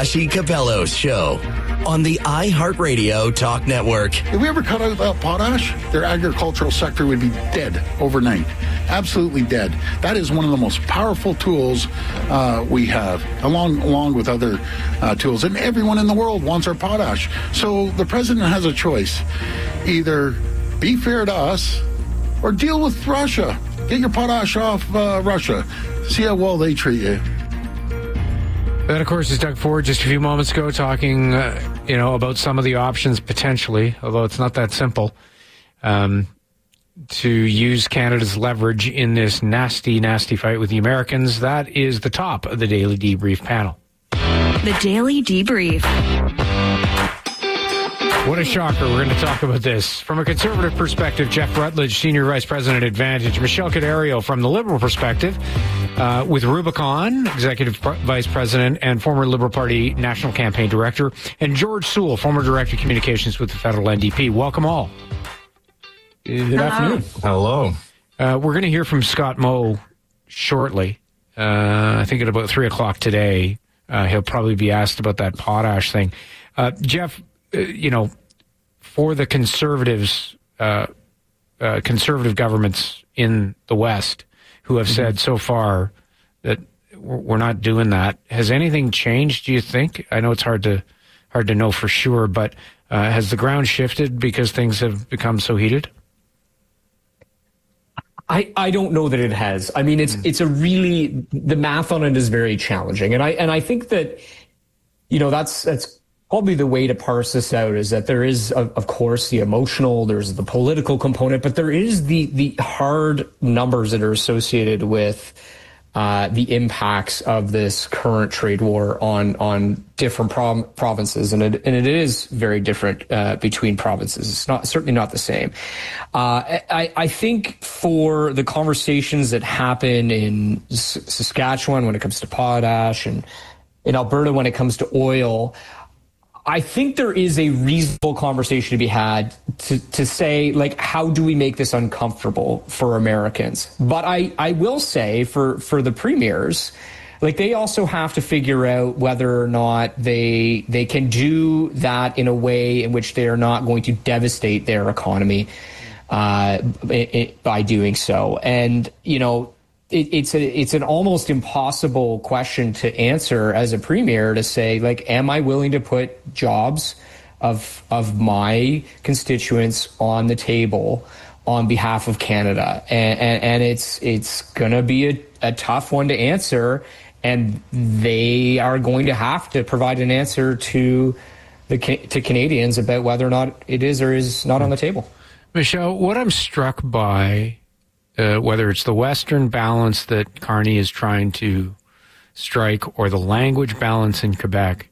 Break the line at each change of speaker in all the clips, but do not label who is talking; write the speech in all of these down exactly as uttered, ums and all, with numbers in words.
Jackie Capello's show on the iHeartRadio Talk Network.
If we ever cut out that potash, their agricultural sector would be dead overnight. Absolutely dead. That is one of the most powerful tools uh, we have, along along with other uh, tools. And everyone in the world wants our potash. So the president has a choice. Either be fair to us or deal with Russia. Get your potash off uh, Russia. See how well they treat you.
That, of course, is Doug Ford just a few moments ago talking, uh, you know, about some of the options potentially, although it's not that simple, um, to use Canada's leverage in this nasty, nasty fight with the Americans. That is the top of the Daily Debrief panel.
The Daily Debrief.
What a shocker. We're going to talk about this. From a conservative perspective, Jeff Rutledge, Senior Vice President Advantage. Michelle Cadario from the Liberal perspective, uh, with Rubicon, Executive Vice President and former Liberal Party National Campaign Director, and George Sewell, former Director of Communications with the federal N D P. Welcome all. Good
Hello.
afternoon.
Hello.
Uh, we're going to hear from Scott Moe shortly. Uh, I think at about three o'clock today. Uh, he'll probably be asked about that potash thing. Uh, Jeff, uh, you know, for the conservatives, uh, uh, conservative governments in the West who have mm-hmm. said so far that we're not doing that, has anything changed, do you think? I know it's hard to hard to know for sure, but uh, has the ground shifted because things have become so heated?
I, I don't know that it has. I mean, it's it's a really, the math on it is very challenging. And I and I think that, you know, that's that's probably the way to parse this out, is that there is, of, of course, the emotional, there's the political component, but there is the the hard numbers that are associated with uh, the impacts of this current trade war on on different prom- provinces, and it and it is very different uh, between provinces. It's not certainly not the same. Uh, I, I think for the conversations that happen in S- Saskatchewan when it comes to potash, and in Alberta when it comes to oil, I think there is a reasonable conversation to be had to, to say, like, how do we make this uncomfortable for Americans? But I, I will say for, for the premiers, like, they also have to figure out whether or not they they can do that in a way in which they are not going to devastate their economy uh, it, it, by doing so. And, you know, It, it's a it's an almost impossible question to answer as a premier, to say, like, am I willing to put jobs of of my constituents on the table on behalf of Canada? And and, and it's it's gonna be a, a tough one to answer, and they are going to have to provide an answer to the to Canadians about whether or not it is or is not on the table.
Michelle, what I'm struck by, Uh, whether it's the Western balance that Carney is trying to strike or the language balance in Quebec,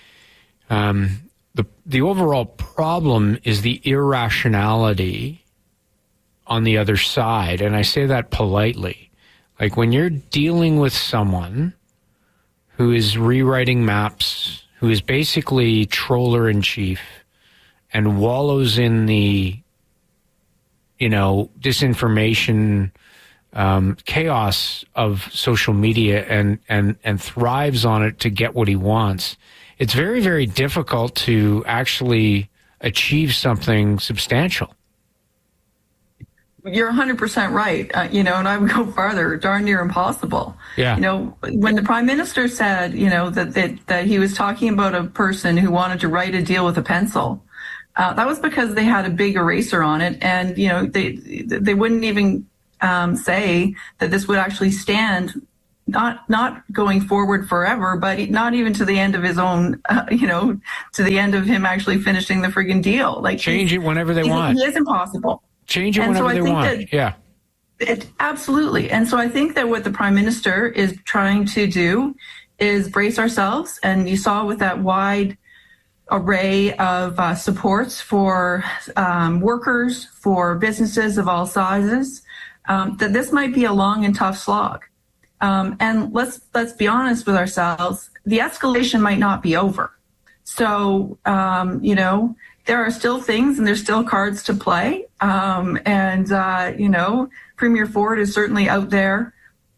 um, the the overall problem is the irrationality on the other side. And I say that politely. Like, when you're dealing with someone who is rewriting maps, who is basically troller-in-chief and wallows in the you know, disinformation, um, chaos of social media, and, and, and thrives on it to get what he wants, it's very, very difficult to actually achieve something substantial.
You're one hundred percent right. Uh, you know, and I would go farther, darn near impossible.
Yeah.
You know, when the Prime Minister said, you know, that, that, that he was talking about a person who wanted to write a deal with a pencil, Uh, that was because they had a big eraser on it, and, you know, they they wouldn't even um, say that this would actually stand, not not going forward forever, but not even to the end of his own, uh, you know, to the end of him actually finishing the friggin' deal. Like,
change it whenever they want.
It is impossible.
Change it
and
whenever
so
they want.
That,
yeah.
It, absolutely. And so I think that what the Prime Minister is trying to do is brace ourselves, and you saw with that wide array of uh, supports for um, workers, for businesses of all sizes, um, that this might be a long and tough slog. Um, and let's let's be honest with ourselves, the escalation might not be over. So, um, you know, there are still things and there's still cards to play. Um, and, uh, you know, Premier Ford is certainly out there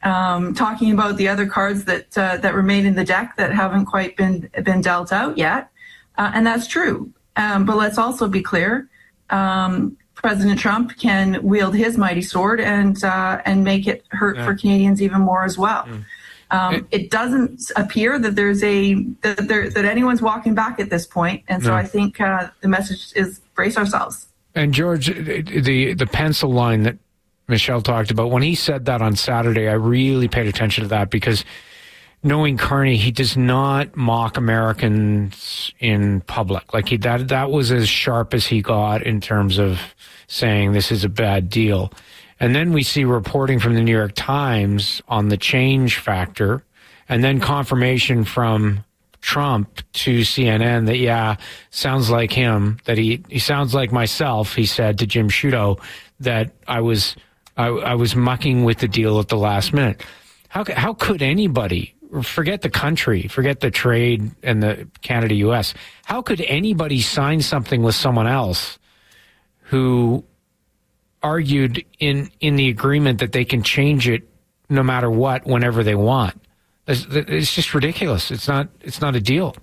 um, talking about the other cards that uh, that remain in the deck that haven't quite been been dealt out yet, uh, and that's true. Um, but let's also be clear: um, President Trump can wield his mighty sword and uh, and make it hurt yeah. for Canadians even more as well. Mm. Um, it, it doesn't appear that there's a that, there, that anyone's walking back at this point, and so no. I think uh, the message is brace ourselves.
And George, the the pencil line that Michelle talked about, when he said that on Saturday, I really paid attention to that, because knowing Carney, he does not mock Americans in public. Like he that that was as sharp as he got in terms of saying this is a bad deal. And then we see reporting from the New York Times on the change factor, and then confirmation from Trump to C N N that, yeah, sounds like him, that he, he sounds like myself, he said to Jim Sciutto, that I was I, I was mucking with the deal at the last minute. How, how could anybody, forget the country, forget the trade and the Canada-U S, how could anybody sign something with someone else who argued in, in the agreement that they can change it no matter what, whenever they want? It's, it's just ridiculous. It's not, it's not a deal.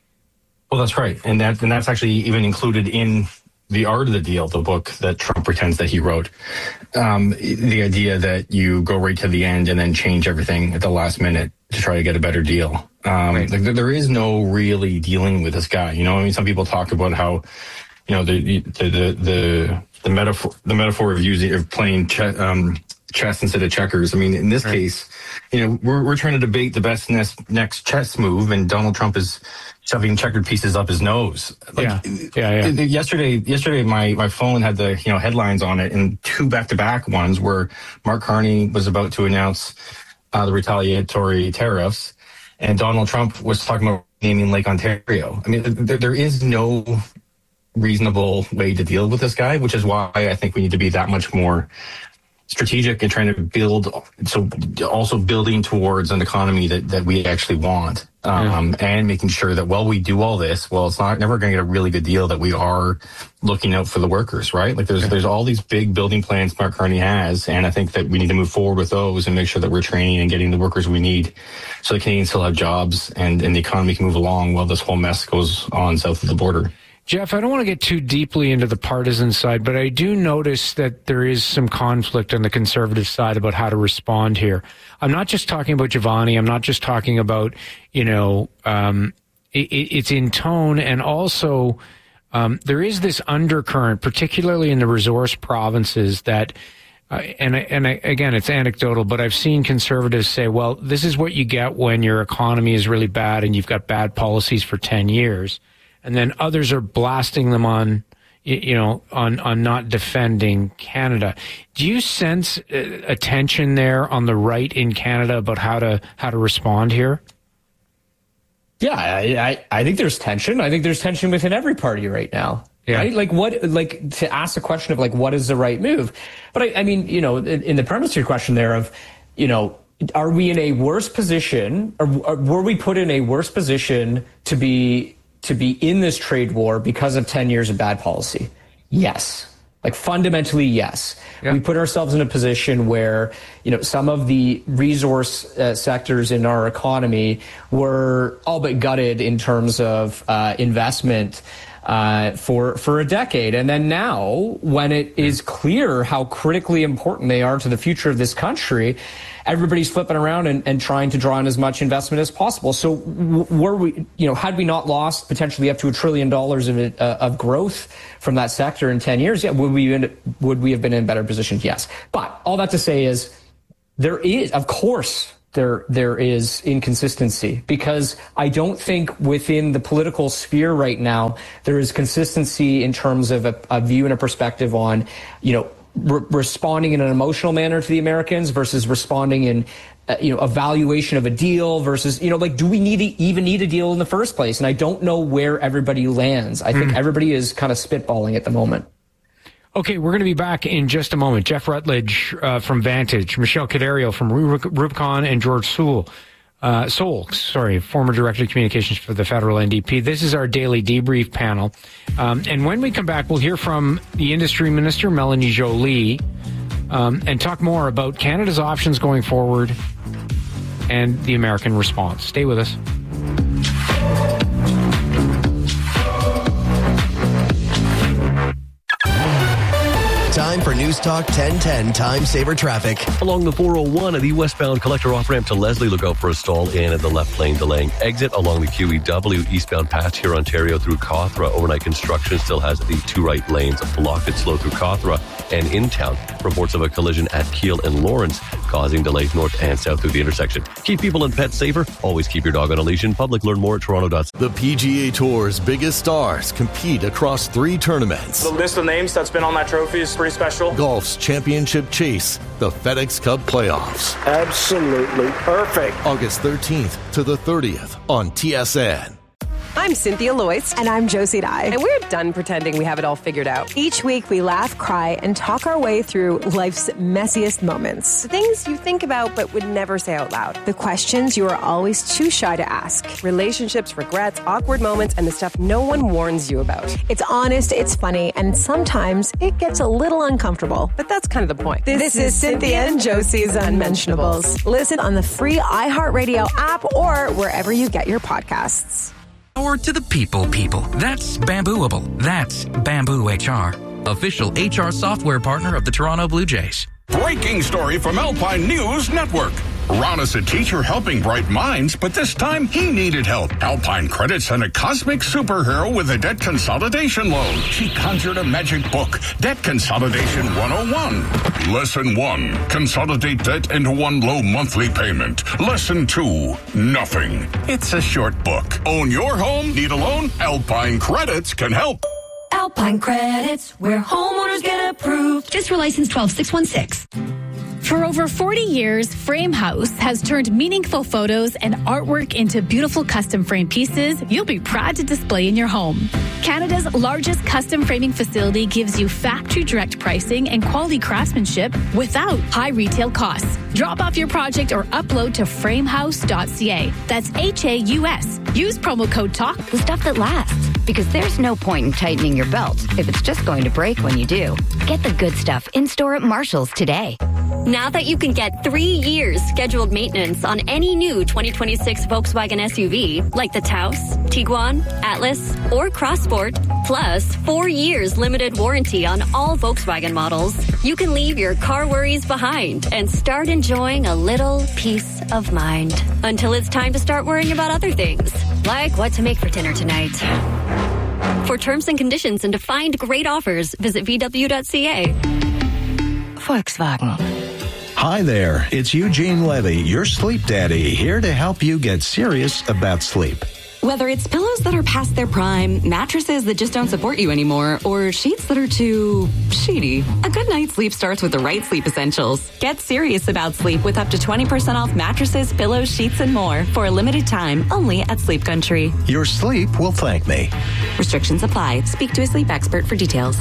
Well, that's right. And that, and that's actually even included in The Art of the Deal, the book that Trump pretends that he wrote. Um, the idea that you go right to the end and then change everything at the last minute to try to get a better deal. Um, right. like, there is no really dealing with this guy. You know, I mean, some people talk about how, you know, the, the, the, the, the metaphor, the metaphor of using, of playing chess, um, chess instead of checkers. I mean, in this right. case, you know, we're, we're trying to debate the best next, next chess move, and Donald Trump is shoving checkered pieces up his nose. Like,
yeah. Yeah, yeah.
Yesterday, yesterday, my, my phone had the, you know, headlines on it, and two back-to-back ones where Mark Carney was about to announce uh, the retaliatory tariffs, and Donald Trump was talking about naming Lake Ontario. I mean, there, there is no reasonable way to deal with this guy, which is why I think we need to be that much more strategic and trying to build, so also building towards an economy that, that we actually want, um, yeah. and making sure that while we do all this, well, it's not never going to get a really good deal, that we are looking out for the workers, right? Like there's, yeah. there's all these big building plans Mark Carney has, and I think that we need to move forward with those and make sure that we're training and getting the workers we need so the Canadians still have jobs and, and the economy can move along while this whole mess goes on south of the border.
Jeff, I don't want to get too deeply into the partisan side, but I do notice that there is some conflict on the conservative side about how to respond here. I'm not just talking about Giovanni. I'm not just talking about, you know, um, it, it's in tone, and also um, there is this undercurrent, particularly in the resource provinces, that, uh, and, and again, it's anecdotal, but I've seen conservatives say, well, this is what you get when your economy is really bad and you've got bad policies for ten years. And then others are blasting them on, you know, on, on not defending Canada. Do you sense a tension there on the right in Canada about how to how to respond here?
Yeah, I, I think there's tension. I think there's tension within every party right now. Yeah. Right? Like what, like to ask the question of like, what is the right move? But I, I mean, you know, in, in the premise of your question there of, you know, are we in a worse position, or, or were we put in a worse position to be to be in this trade war because of ten years of bad policy? Yes. Like fundamentally, yes. Yeah. We put ourselves in a position where, you know, some of the resource uh, sectors in our economy were all but gutted in terms of uh, investment uh, for for a decade. And then now, when it is clear how critically important they are to the future of this country, everybody's flipping around and, and trying to draw in as much investment as possible. So w- were we, you know, had we not lost potentially up to a trillion dollars of it, uh, of growth from that sector in ten years, yeah, would we in, would we have been in better position? Yes. But all that to say is there is, of course, there there is inconsistency, because I don't think within the political sphere right now there is consistency in terms of a, a view and a perspective on, you know, Re- responding in an emotional manner to the Americans versus responding in, uh, you know, evaluation of a deal versus, you know, like, do we need to even need a deal in the first place? And I don't know where everybody lands. I mm. think everybody is kind of spitballing at the moment.
Okay, we're going to be back in just a moment. Jeff Rutledge uh, from Vantage, Michelle Cadario from Rubicon, and George Sewell. Uh, Soul, sorry, former Director of Communications for the Federal N D P. This is our daily debrief panel. Um, and when we come back, we'll hear from the Industry Minister, Melanie Joly, um, and talk more about Canada's options going forward and the American response. Stay with us.
Time for News Talk ten ten Time Saver Traffic.
Along the four oh one at the westbound collector off-ramp to Leslie, look out for a stall in at the left lane, delaying exit along the Q E W eastbound path here, Ontario through Cawthra. Overnight construction still has the two right lanes blocked. It's slow through Cawthra and in town. Reports of a collision at Keele and Lawrence causing delays north and south through the intersection. Keep people and pets safer. Always keep your dog on a leash. In public, learn more at toronto dot c a.
The P G A Tour's biggest stars compete across three tournaments.
The list of names that's been on that trophy is pretty special.
Golf's championship chase, the FedEx Cup playoffs.
Absolutely perfect.
August thirteenth to the thirtieth on T S N.
I'm Cynthia Loyce.
And I'm Josie Dye.
And we're done pretending we have it all figured out.
Each week we laugh, cry, and talk our way through life's messiest moments.
The things you think about but would never say out loud.
The questions you are always too shy to ask.
Relationships, regrets, awkward moments, and the stuff no one warns you about.
It's honest, it's funny, and sometimes it gets a little uncomfortable.
But that's kind of the point.
This, this is, is Cynthia and Josie's Unmentionables. Listen on the free iHeartRadio app or wherever you get your podcasts.
Power to the people, people. That's Bambooable. That's Bamboo H R, official H R software partner of the Toronto Blue Jays.
Breaking story from Alpine News Network. Ron is a teacher helping bright minds, but this time he needed help. Alpine Credit sent a cosmic superhero with a debt consolidation loan. She conjured a magic book, Debt Consolidation one oh one. Lesson one, consolidate debt into one low monthly payment. Lesson two, nothing. It's a short book. Own your home? Need a loan? Alpine Credits can help.
Alpine Credits, where homeowners get approved. Just for license twelve six one six.
For over forty years, Frame House has turned meaningful photos and artwork into beautiful custom frame pieces you'll be proud to display in your home. Canada's largest custom framing facility gives you factory direct pricing and quality craftsmanship without high retail costs. Drop off your project or upload to frame house dot c a. That's H A U S. Use promo code TALK.
The stuff that lasts. Because there's no point in tightening your belt if it's just going to break when you do. Get the good stuff in-store at Marshall's today.
Now that you can get three years scheduled maintenance on any new twenty twenty-six Volkswagen S U V, like the Taos, Tiguan, Atlas, or Crossport, plus four years limited warranty on all Volkswagen models, you can leave your car worries behind and start enjoying a little peace of mind. Until it's time to start worrying about other things, like what to make for dinner tonight. For terms and conditions and to find great offers, visit v w dot c a.
Volkswagen.
Hi there, it's Eugene Levy, your sleep daddy, here to help you get serious about sleep.
Whether it's pillows that are past their prime, mattresses that just don't support you anymore, or sheets that are too sheety, a good night's sleep starts with the right sleep essentials. Get serious about sleep with up to twenty percent off mattresses, pillows, sheets, and more for a limited time only at Sleep Country.
Your sleep will thank me.
Restrictions apply. Speak to a sleep expert for details.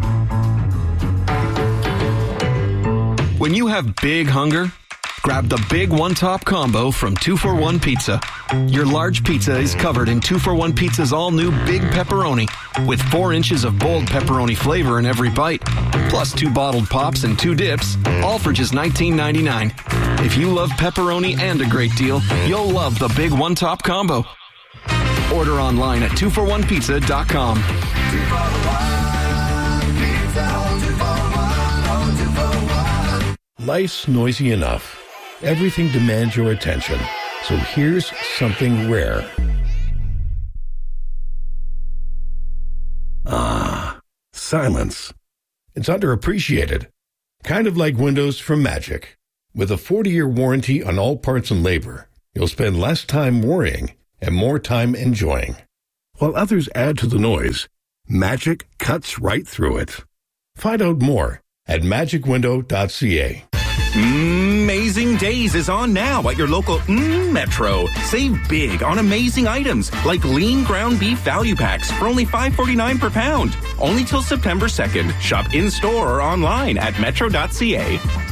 When you have big hunger, grab the Big One Top Combo from two for one Pizza. Your large pizza is covered in two for one Pizza's all-new Big Pepperoni, with four inches of bold pepperoni flavor in every bite, plus two bottled pops and two dips, all for just nineteen ninety-nine. If you love pepperoni and a great deal, you'll love the Big One Top Combo. Order online at two for one pizza dot com.
Life's noisy enough. Everything demands your attention. So here's something rare. Ah, silence. It's underappreciated. Kind of like Windows from Magic. With a forty-year warranty on all parts and labor, you'll spend less time worrying and more time enjoying. While others add to the noise, Magic cuts right through it. Find out more at magic window dot c a.
Amazing Days is on now at your local mm, Metro. Save big on amazing items like lean ground beef value packs for only five forty-nine per pound. Only till September second. Shop in-store or online at metro dot c a.